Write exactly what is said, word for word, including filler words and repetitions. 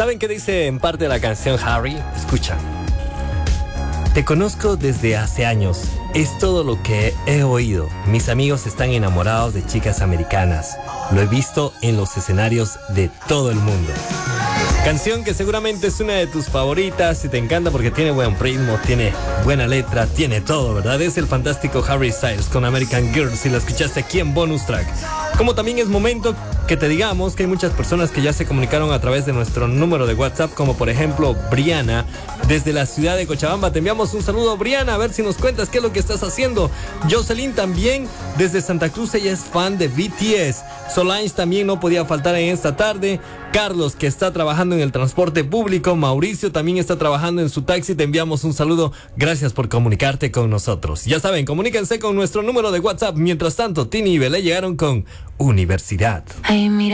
¿Saben qué dice en parte de la canción Harry? Escucha. Te conozco desde hace años. Es todo lo que he oído. Mis amigos están enamorados de chicas americanas. Lo he visto en los escenarios de todo el mundo. Canción que seguramente es una de tus favoritas y te encanta porque tiene buen ritmo, tiene buena letra, tiene todo, ¿verdad? Es el fantástico Harry Styles con American Girl, si lo escuchaste aquí en Bonus Track. Como también es momento que te digamos que hay muchas personas que ya se comunicaron a través de nuestro número de WhatsApp, como por ejemplo Briana, desde la ciudad de Cochabamba. Te enviamos un saludo, Briana, a ver si nos cuentas qué es lo que estás haciendo. Jocelyn también, desde Santa Cruz, ella es fan de B T S. Solange también no podía faltar en esta tarde. Carlos, que está trabajando en el transporte público. Mauricio también está trabajando en su taxi. Te enviamos un saludo. Gracias por comunicarte con nosotros. Ya saben, comuníquense con nuestro número de WhatsApp. Mientras tanto, Tini y Belé llegaron con Universidad. Ay, mira.